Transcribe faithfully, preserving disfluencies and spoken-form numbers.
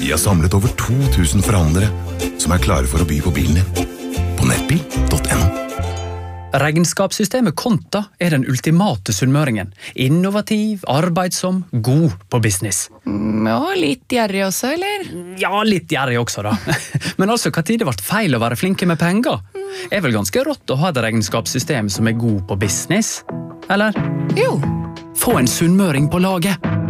Vi har samlet over to tusen forhandlere som er klare for å by på bilen din. På nettbil punktum no. Regnskapssystemet Konta er den ultimate sunnmøringen. Innovativ, arbeidsom, god på business. Mm, ja, litt gjerrig også, eller? Ja, litt gjerrig også da. Men altså, hva tid det ble feil å være flinke med penger? Er vel ganske rått å ha et regnskapssystem som er god på business? Eller? Jo. Få en sunnmøring på laget.